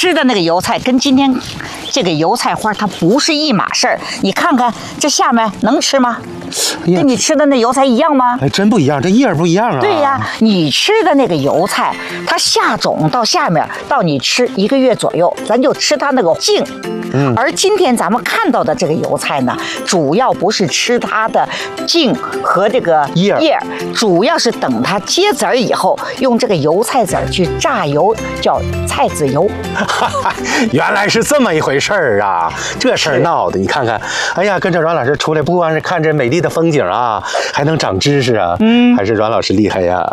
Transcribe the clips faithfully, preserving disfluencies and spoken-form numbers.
吃的那个油菜跟今天这个油菜花它不是一码事儿。你看看这下面能吃吗？跟你吃的那油菜一样吗？ 还真不一样，这叶儿不一样啊。 对呀，你吃的那个油菜，它下种到下面到你吃一个月左右，咱就吃它那个茎。嗯，而今天咱们看到的这个油菜呢，主要不是吃它的茎和这个叶叶，主要是等它结籽儿以后，用这个油菜籽儿去榨油，叫菜籽油。 原来是这么一回事儿啊！这事儿闹的，你看看，哎呀，跟着阮老师出来，不光是看这美丽的风景啊，还能长知识啊。嗯，还是阮老师厉害呀。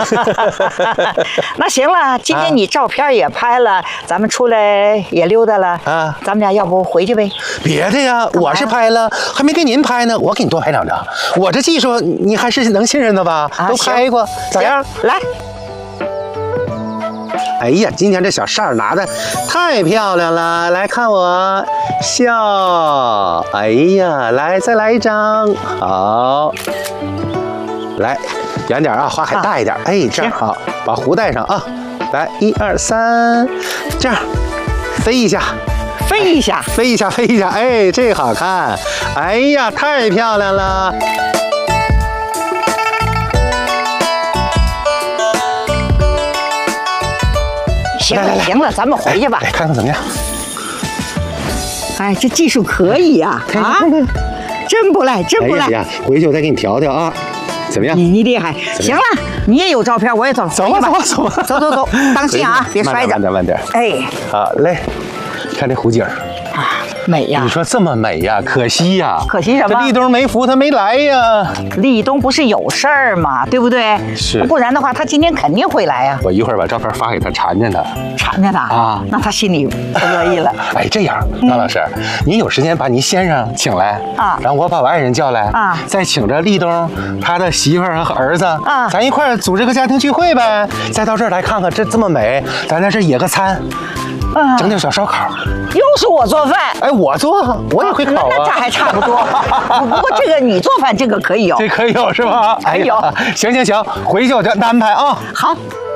那行了，今天你照片也拍了，啊、咱们出来也溜达了啊，咱们俩要不回去呗？ 别的呀，我是拍了，还没给您拍呢，我给你多拍两张。我这技术你还是能信任的吧？啊、都拍过，咋样？ 来。 哎呀，今天这小扇儿拿的太漂亮了，来看我笑。哎呀，来再来一张，好，来远点啊，花海大一点。哎，这样好，把壶带上啊。来，一二三，这样飞一下。 飞一下， 飞一下，飞一下，哎，这好看！哎呀，太漂亮了！ 行了行了，咱们回去吧。 哎，看看怎么样？ 哎，这技术可以呀！啊，真不赖，真不赖。 哎呀，回去我再给你调调啊，怎么样？ 你你厉害！行了，你也有照片，我也走， 走吧，走吧，走吧， 走走走，当心啊，别摔着。 慢点，慢点。 哎， 好嘞，看这湖景。 啊，美呀！ 你说这么美呀，可惜呀， 可惜什么？ 这立冬没福，他没来呀。 立冬不是有事儿吗？对不对？ 是， 不然的话，他今天肯定会来呀。 我一会儿把照片发给他，缠着他， 缠着他啊，那他心里不乐意了。 哎，这样，高老师，您有时间把您先生请来啊，然后我把我爱人叫来啊，再请着立冬他的媳妇儿和儿子啊，咱一块儿组织个家庭聚会呗。再到这儿来看看，这这么美，咱在这野个餐。啊，整点小烧烤， 又是我做饭。 哎，我做，我也会烤啊。 那这还差不多。不过这个你做饭，这个可以有。 这可以有是吧？ 可以有。 行行行，回去我就安排啊。 好。